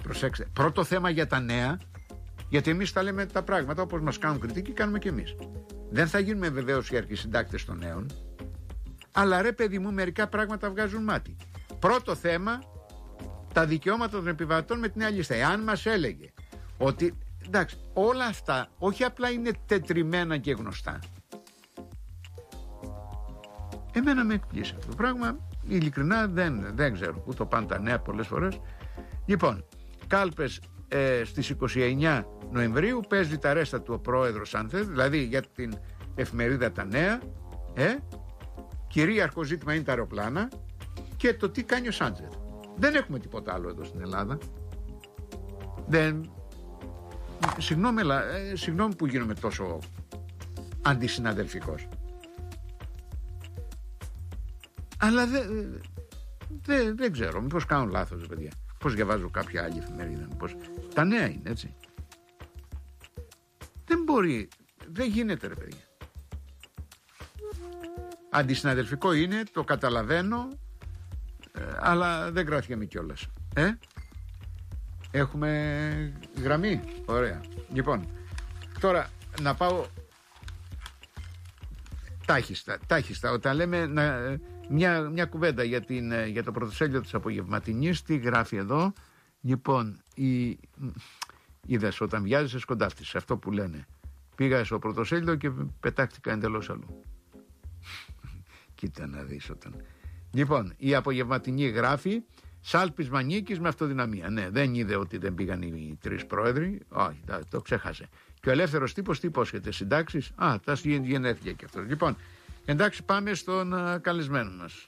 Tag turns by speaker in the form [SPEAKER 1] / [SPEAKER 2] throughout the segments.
[SPEAKER 1] προσέξτε, πρώτο θέμα για τα νέα, γιατί εμείς τα λέμε τα πράγματα όπως μας κάνουν κριτική, κάνουμε και εμείς. Δεν θα γίνουμε βεβαίως οι αρχισυντάκτες των νέων, αλλά ρε παιδί μου, μερικά πράγματα βγάζουν μάτι. Πρώτο θέμα, τα δικαιώματα των επιβατών με την νέα λίστα. Εάν μας έλεγε ότι εντάξει, όλα αυτά όχι απλά είναι τετριμένα και γνωστά. Εμένα με εκπλήσει αυτό το πράγμα. Ειλικρινά δεν ξέρω πού το πάνε τα νέα πολλές φορές. Λοιπόν, κάλπες στις 29 Νοεμβρίου, παίζει τα ρέστα του ο πρόεδρος αν θέλει, δηλαδή για την εφημερίδα Τα Νέα. Κυρίαρχο ζήτημα είναι τα αεροπλάνα και το τι κάνει ο Σάντζερ. Δεν έχουμε τίποτα άλλο εδώ στην Ελλάδα. Συγγνώμη που γίνομαι τόσο αντισυναδελφικός. Αλλά δεν ξέρω, μήπως κάνω λάθος, παιδιά. Πώς διαβάζω κάποια άλλη εφημερίδα, μήπως. Τα Νέα είναι, έτσι. Δεν μπορεί, δεν γίνεται, ρε παιδιά. Αντισυναδελφικό είναι, το καταλαβαίνω, αλλά δεν κρατιέμαι κιόλας. Έχουμε γραμμή, ωραία. Λοιπόν, τώρα να πάω τάχιστα, όταν λέμε μια κουβέντα για το πρωτοσέλιδο της Απογευματινής. Τι γράφει εδώ? Λοιπόν, είδες, όταν βιάζεσαι σκοντάφτεις, αυτό που λένε. Πήγα στο πρωτοσέλιδο και πετάχτηκα εντελώς αλλού. Κοίτα να δεις όταν. Λοιπόν, η Απογευματινή γράφει σάλπισμα νίκης με αυτοδυναμία. Ναι, δεν είδε ότι δεν πήγαν οι τρεις πρόεδροι. Όχι, το ξέχασε. Και ο ελεύθερος τύπος τι υπόσχεται? Συντάξεις? Τα γενέθλια και αυτό. Λοιπόν, εντάξει, πάμε στον καλεσμένο μας.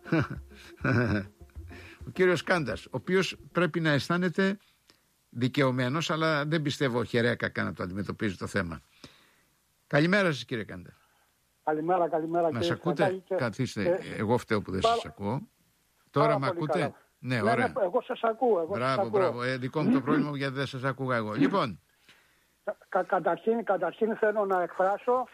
[SPEAKER 1] Ο κύριος Κάντας, ο οποίος πρέπει να αισθάνεται δικαιωμένος, αλλά δεν πιστεύω χερέα κακά να το αντιμετωπίζει το θέμα. Καλημέρα σας, κύριε Κάντα.
[SPEAKER 2] Καλημέρα.
[SPEAKER 1] Μας ακούτε? Καθίστε, εγώ φταίω που δεν σας ακούω. Τώρα με ακούτε?
[SPEAKER 2] Καλά.
[SPEAKER 1] Ναι, ωραία.
[SPEAKER 2] Εγώ σας ακούω.
[SPEAKER 1] Μπράβο. Δικό μου το πρόβλημα γιατί δεν σας ακούγα εγώ. Λοιπόν.
[SPEAKER 2] Καταρχήν θέλω να εκφράσω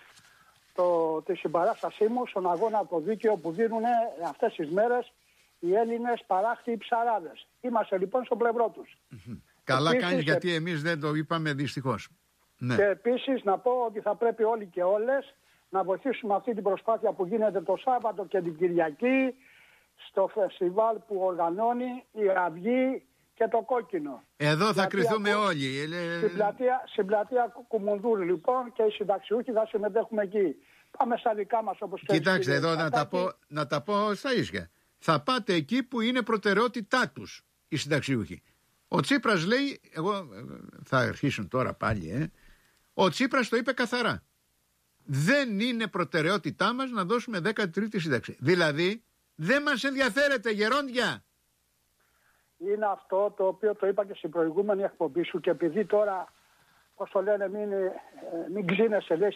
[SPEAKER 2] τη συμπαράστασή μου στον αγώνα από δίκαιο που δίνουν αυτές τις μέρες οι Έλληνες παράχτοι ψαράδες. Είμαστε λοιπόν στο πλευρό τους.
[SPEAKER 1] Καλά κάνεις, γιατί εμείς δεν το είπαμε δυστυχώς. Ναι.
[SPEAKER 2] Και επίσης να πω ότι θα πρέπει όλοι και όλες να βοηθήσουμε αυτή την προσπάθεια που γίνεται το Σάββατο και την Κυριακή στο φεστιβάλ που οργανώνει η Αυγή και το Κόκκινο.
[SPEAKER 1] Εδώ θα κρυθούμε όλοι.
[SPEAKER 2] Στην πλατεία Κουμουνδούρη λοιπόν, και οι συνταξιούχοι θα συμμετέχουμε εκεί. Πάμε στα δικά μας όπως θέλει.
[SPEAKER 1] Κοιτάξτε εδώ να τα πω στα ίσια. Θα πάτε εκεί που είναι προτεραιότητά τους οι συνταξιούχοι. Ο Τσίπρας λέει, εγώ θα αρχίσουν τώρα πάλι, ο Τσίπρας το είπε καθαρά. Δεν είναι προτεραιότητά μας να δώσουμε 13η σύνταξη. Δηλαδή δεν μας ενδιαφέρεται, γερόντια.
[SPEAKER 2] Είναι αυτό το οποίο το είπα και στην προηγούμενη εκπομπή σου, και επειδή τώρα, πώς το λένε, μην ξύνεσαι, λέει,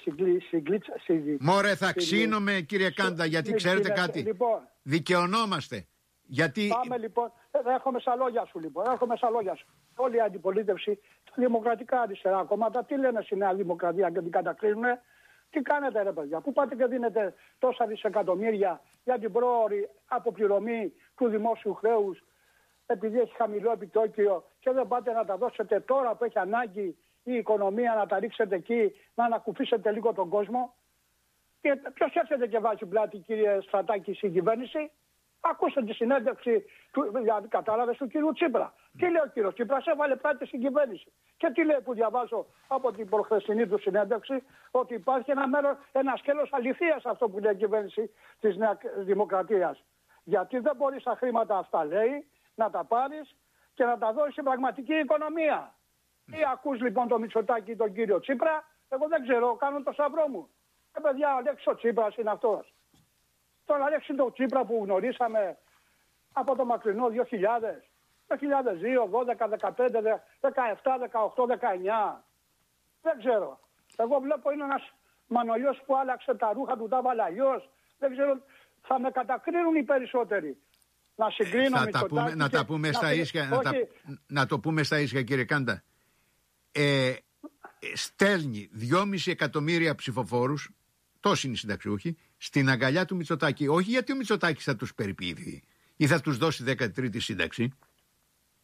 [SPEAKER 1] Μωρέ, θα ξύνομαι, κύριε Κάντα, γιατί ξέρετε κάτι.
[SPEAKER 2] Λοιπόν,
[SPEAKER 1] δικαιωνόμαστε. Γιατί...
[SPEAKER 2] Πάμε λοιπόν, έρχομαι στα λόγια σου λοιπόν, Όλη η αντιπολίτευση, τα δημοκρατικά αριστερά κόμματα, τι λένε στη Νέα Δημοκρατία και την κατακρίνουνε? Τι κάνετε ρε παιδιά, πού πάτε και δίνετε τόσα δισεκατομμύρια για την πρόωρη αποπληρωμή του δημόσιου χρέους, επειδή έχει χαμηλό επιτόκιο, και δεν πάτε να τα δώσετε τώρα που έχει ανάγκη η οικονομία, να τα ρίξετε εκεί, να ανακουφίσετε λίγο τον κόσμο? Και ποιος έρχεται και βάζει πλάτη, κύριε Στρατάκη, στην κυβέρνηση? Ακούστε τη συνέντευξη δηλαδή κατάλαβες, του κύριου Τσίπρα. Τι λέει ο κύριος Τσίπρας? Έβαλε πλάτη στην κυβέρνηση. Και τι λέει που διαβάζω από την προχθεσινή του συνέντευξη? Ότι υπάρχει ένα σκέλος αληθείας αυτό που λέει η κυβέρνηση της Νέας Δημοκρατίας. Γιατί δεν μπορείς τα χρήματα αυτά, λέει, να τα πάρεις και να τα δώσεις στην πραγματική οικονομία. Τι ακούς λοιπόν το Μητσοτάκη ή τον κύριο Τσίπρα? Εγώ δεν ξέρω, κάνω το σταυρό μου. Παιδιά, ο Αλέξης ο Τσίπρας είναι αυτός. Τον Αλέξη τον Τσίπρα που γνωρίσαμε από το μακρινό 2000, 2002, 12, 15, 17, 18, 19. Δεν ξέρω. Εγώ βλέπω είναι ένας μανολιός που άλλαξε τα ρούχα του, τα βάλε αλλιώς. Δεν ξέρω, θα με κατακρίνουν οι περισσότεροι. Να συγκρίνω
[SPEAKER 1] να τα πούμε στα ίσια, να το πούμε στα ίσια, κύριε Κάντα. Στέλνει 2,5 εκατομμύρια ψηφοφόρους, τόσοι είναι οι συνταξιούχοι, στην αγκαλιά του Μητσοτάκη. Όχι γιατί ο Μητσοτάκης θα τους περιποιηθεί ή θα τους δώσει 13η σύνταξη.